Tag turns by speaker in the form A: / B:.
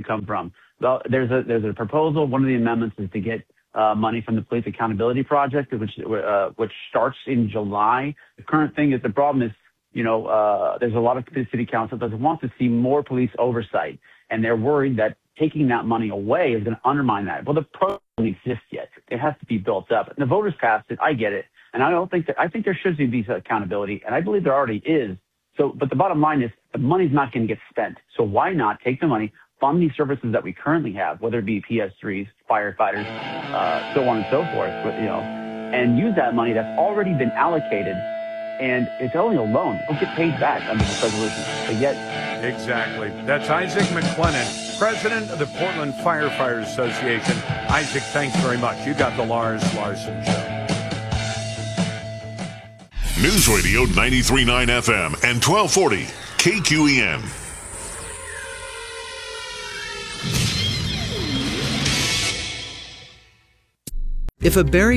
A: come from? Well, there's a proposal. One of the amendments is to get money from the Police Accountability Project, which starts in July. The current thing is the problem is, there's a lot of city council that wants to see more police oversight, and they're worried that taking that money away is going to undermine that. Well, the program doesn't exist yet. It has to be built up. And the voters passed it. I get it. And I think there should be accountability, and I believe there already is. But the bottom line is the money's not going to get spent. So why not take the money, fund these services that we currently have, whether it be PS3s, firefighters, so on and so forth, and use that money that's already been allocated, and it's only a loan. It'll get paid back under this resolution. But yet,
B: exactly. That's Isaac McLennan, president of the Portland Firefighters Association. Isaac, thanks very much. You got the Lars Larson Show.
C: News Radio 93.9 FM and 1240 KQEN.
D: If a berry